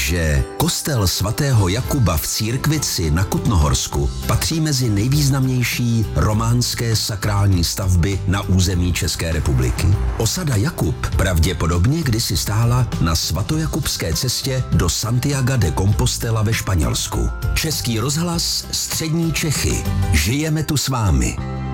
že kostel svatého Jakuba v Církvici na Kutnohorsku patří mezi nejvýznamnější románské sakrální stavby na území České republiky. Osada Jakub pravděpodobně kdysi stála na svatojakubské cestě do Santiaga de Compostela ve Španělsku. Český rozhlas Střední Čechy. Žijeme tu s vámi.